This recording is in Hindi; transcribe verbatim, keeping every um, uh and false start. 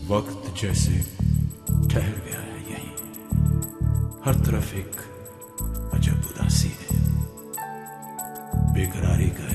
वक्त जैसे ठहर गया है यहीं, हर तरफ एक अजब उदासी है, बेकरारी का